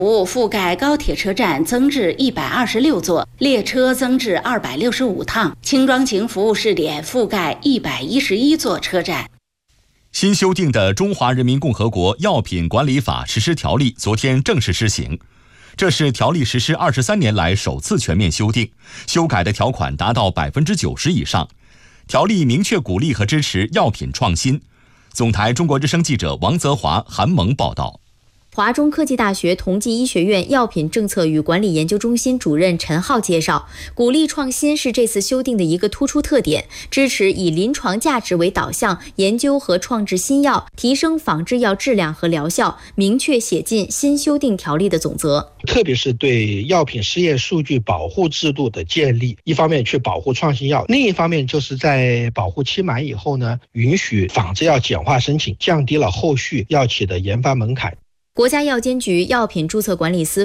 服务覆盖高铁车站增至126座，列车增至265趟，轻装型服务试点覆盖111座车站。 新修订的《中华人民共和国药品管理法实施条例》昨天正式施行，这是条例实施23年来首次全面修订，修改的条款达到90%以上。条例明确鼓励和支持药品创新。总台中国之声记者王泽华、韩萌报道。 华中科技大学同济医学院药品政策与管理研究中心主任陈浩介绍，鼓励创新是这次修订的一个突出特点，支持以临床价值为导向研究和创制新药，提升仿制药质量和疗效，明确写进新修订条例的总则。 特别是对药品试验数据保护制度的建立，一方面去保护创新药，另一方面就是在保护期满以后呢，允许仿制药简化申请，降低了后续药企的研发门槛。 国家药监局药品注册管理司